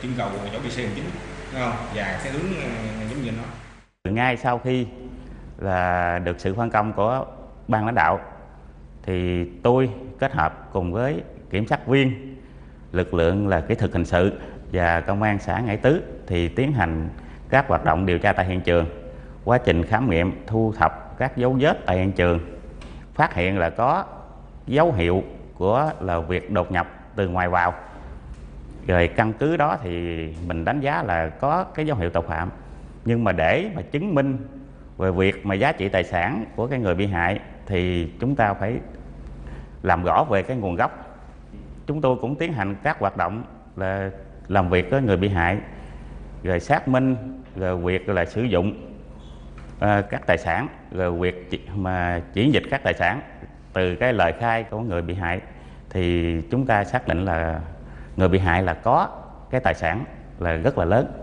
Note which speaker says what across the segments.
Speaker 1: chân cầu chỗ BC19, đúng không? Và cái hướng giống như nó.
Speaker 2: Ngay sau khi là được sự phân công của ban lãnh đạo thì tôi kết hợp cùng với kiểm sát viên, lực lượng là kỹ thuật hình sự và công an xã Ngãi Tứ thì tiến hành các hoạt động điều tra tại hiện trường. Quá trình khám nghiệm, thu thập các dấu vết tại hiện trường, phát hiện là có dấu hiệu của là việc đột nhập từ ngoài vào. Rồi căn cứ đó thì mình đánh giá là có cái dấu hiệu tội phạm. Nhưng mà để mà chứng minh về việc mà giá trị tài sản của cái người bị hại thì chúng ta phải làm rõ về cái nguồn gốc. Chúng tôi cũng tiến hành các hoạt động là làm việc với người bị hại, rồi xác minh, rồi việc là sử dụng các tài sản, rồi việc mà chuyển dịch các tài sản. Từ cái lời khai của người bị hại thì chúng ta xác định là người bị hại là có cái tài sản là rất là lớn.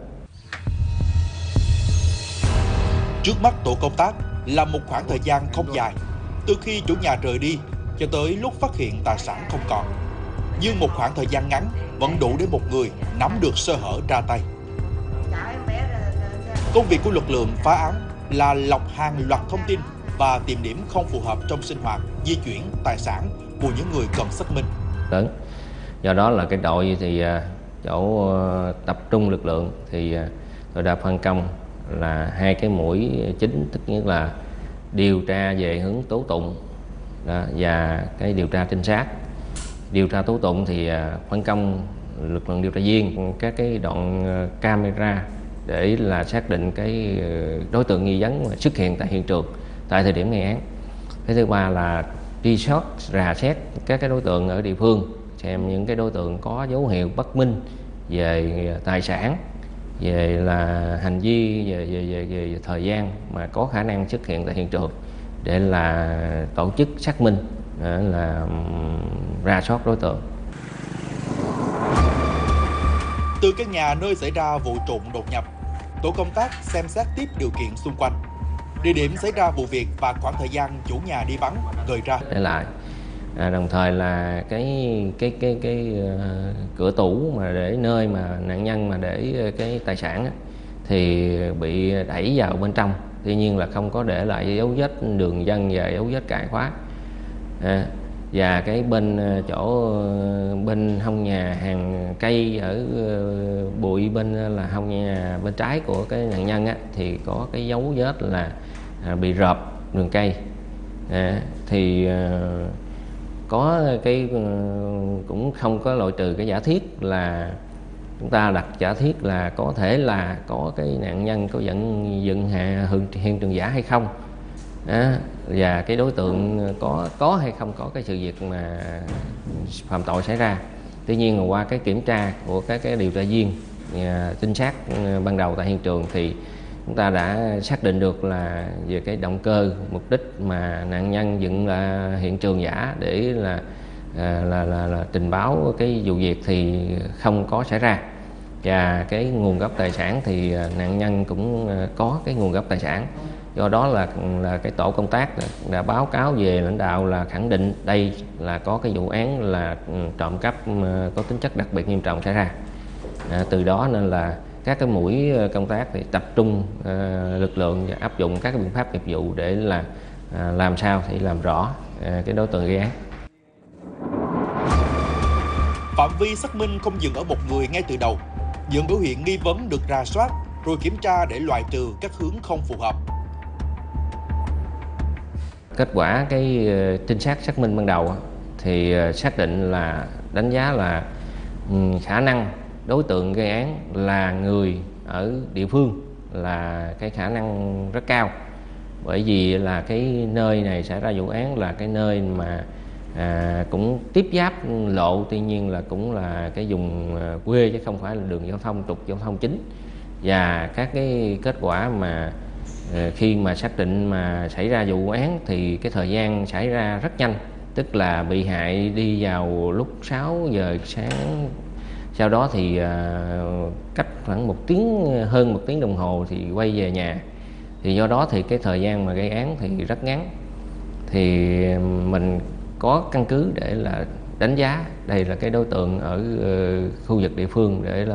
Speaker 3: Trước mắt tổ công tác là một khoảng thời gian không dài, từ khi chủ nhà rời đi cho tới lúc phát hiện tài sản không còn. Nhưng một khoảng thời gian ngắn vẫn đủ để một người nắm được sơ hở ra tay. Công việc của lực lượng phá án là lọc hàng loạt thông tin và tìm điểm không phù hợp trong sinh hoạt, di chuyển, tài sản của những người cần xác minh.
Speaker 4: Do đó là cái đội thì chỗ tập trung lực lượng thì tôi đã phân công là hai cái mũi chính, tức nhất là điều tra về hướng tố tụng đó, và cái điều tra trinh sát. Điều tra tố tụng thì phân công lực lượng điều tra viên các cái đoạn camera để là xác định cái đối tượng nghi vấn mà xuất hiện tại hiện trường tại thời điểm gây án. Cái thứ ba là truy soát, rà xét các cái đối tượng ở địa phương, xem những cái đối tượng có dấu hiệu bất minh về tài sản, về là hành vi, về thời gian mà có khả năng xuất hiện tại hiện trường để là tổ chức xác minh, là rà soát đối tượng.
Speaker 3: Từ căn nhà nơi xảy ra vụ trộm đột nhập, tổ công tác xem xét tiếp điều kiện xung quanh, địa điểm xảy ra vụ việc và khoảng thời gian chủ nhà đi vắng gợi ra.
Speaker 4: Để lại đồng thời là cái cửa tủ mà để nơi mà nạn nhân mà để cái tài sản á, thì bị đẩy vào bên trong, tuy nhiên là không có để lại dấu vết đường vân và dấu vết cài khóa. Và cái bên chỗ bên hông nhà, hàng cây ở bụi bên là hông nhà bên trái của cái nạn nhân á, thì có cái dấu vết là bị rợp đường cây. Thì có cái cũng không có loại trừ cái giả thiết là chúng ta đặt giả thiết là có thể là có cái nạn nhân có dựng hạ hiện trường giả hay không. Và cái đối tượng có hay không có cái sự việc mà phạm tội xảy ra. Tuy nhiên qua cái kiểm tra của các cái điều tra viên trinh sát ban đầu tại hiện trường thì chúng ta đã xác định được là về cái động cơ, mục đích mà nạn nhân dựng là hiện trường giả để là trình báo cái vụ việc thì không có xảy ra. Và cái nguồn gốc tài sản thì nạn nhân cũng có cái nguồn gốc tài sản. Do đó là cái tổ công tác đã báo cáo về lãnh đạo là khẳng định đây là có cái vụ án là trộm cắp có tính chất đặc biệt nghiêm trọng xảy ra. Từ đó nên là các cái mũi công tác thì tập trung lực lượng và áp dụng các cái biện pháp nghiệp vụ để là làm sao thì làm rõ cái đối tượng gây án.
Speaker 3: Phạm vi xác minh không dừng ở một người ngay từ đầu. Những biểu hiện nghi vấn được rà soát rồi kiểm tra để loại trừ các hướng không phù hợp.
Speaker 4: Kết quả cái trinh sát xác minh ban đầu thì xác định là đánh giá là khả năng đối tượng gây án là người ở địa phương là cái khả năng rất cao. Bởi vì là cái nơi này xảy ra vụ án là cái nơi mà cũng tiếp giáp lộ, tuy nhiên là cũng là cái vùng quê chứ không phải là đường giao thông, trục giao thông chính. Và các cái kết quả mà khi mà xác định mà xảy ra vụ án thì cái thời gian xảy ra rất nhanh, tức là bị hại đi vào lúc 6 giờ sáng, sau đó thì cách khoảng hơn một tiếng đồng hồ thì quay về nhà. Thì do đó thì cái thời gian mà gây án thì rất ngắn. Thì mình có căn cứ để là đánh giá đây là cái đối tượng ở khu vực địa phương để là